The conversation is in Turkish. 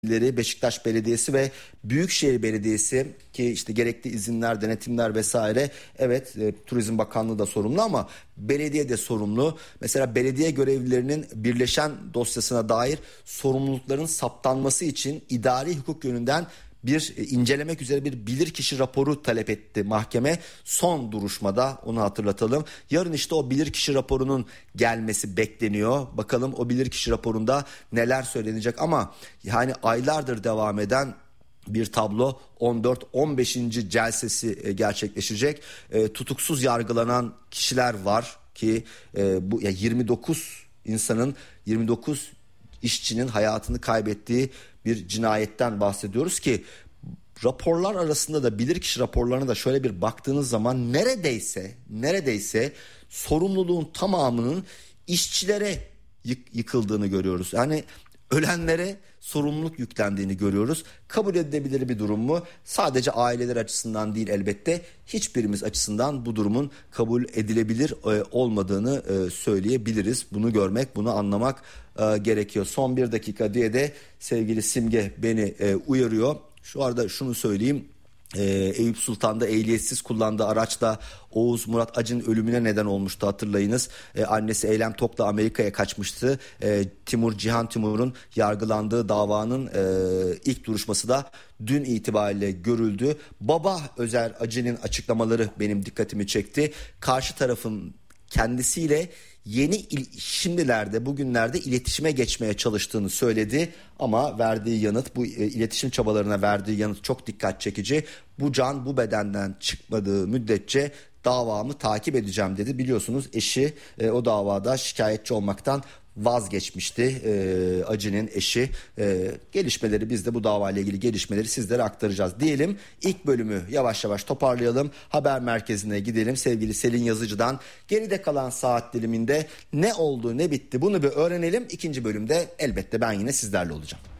Beşiktaş Belediyesi ve Büyükşehir Belediyesi ki işte gerekli izinler, denetimler vesaire, evet, Turizm Bakanlığı da sorumlu ama belediye de sorumlu. Mesela belediye görevlilerinin birleşen dosyasına dair sorumlulukların saptanması için idari hukuk yönünden bir incelemek üzere bir bilirkişi raporu talep etti mahkeme. Son duruşmada, onu hatırlatalım. Yarın işte o bilirkişi raporunun gelmesi bekleniyor. Bakalım o bilirkişi raporunda neler söylenecek ama yani aylardır devam eden bir tablo. 14-15. celsesi gerçekleşecek. Tutuksuz yargılanan kişiler var ki bu 29 insanın, 29 işçinin hayatını kaybettiği bir cinayetten bahsediyoruz ki raporlar arasında da, bilirkişi raporlarına da şöyle bir baktığınız zaman neredeyse sorumluluğun tamamının işçilere yıkıldığını görüyoruz. Yani ölenlere sorumluluk yüklendiğini görüyoruz. Kabul edilebilir bir durum mu? Sadece aileler açısından değil elbette, hiçbirimiz açısından bu durumun kabul edilebilir olmadığını söyleyebiliriz. Bunu görmek, bunu anlamak gerekiyor. Son bir dakika diye de sevgili Simge beni uyarıyor. Şu arada şunu söyleyeyim. Eyüp Sultan'da ehliyetsiz kullandığı araçla Oğuz Murat Acı'nın ölümüne neden olmuştu, hatırlayınız. Annesi Eylem Tok'la Amerika'ya kaçmıştı. Cihan Timur'un yargılandığı davanın ilk duruşması da dün itibariyle görüldü. Baba Özer Acı'nın açıklamaları benim dikkatimi çekti. Karşı tarafın kendisiyle bugünlerde iletişime geçmeye çalıştığını söyledi ama verdiği yanıt, bu iletişim çabalarına verdiği yanıt çok dikkat çekici. Bu can bu bedenden çıkmadığı müddetçe davamı takip edeceğim dedi. Biliyorsunuz eşi o davada şikayetçi olmaktan vazgeçmişti. Acı'nın eşi. Gelişmeleri, biz de bu davayla ilgili gelişmeleri sizlere aktaracağız diyelim. İlk bölümü yavaş yavaş toparlayalım. Haber merkezine gidelim. Sevgili Selin Yazıcı'dan geride kalan saat diliminde ne oldu ne bitti bunu bir öğrenelim. İkinci bölümde elbette ben yine sizlerle olacağım.